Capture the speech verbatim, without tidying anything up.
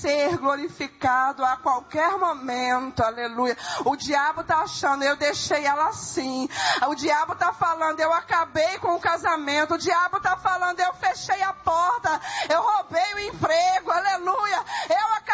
ser glorificado a qualquer momento, aleluia. O diabo está achando, eu deixei ela assim. O diabo está falando, eu acabei com o casamento. O diabo está falando, eu fechei a porta, eu roubei o emprego, aleluia. Eu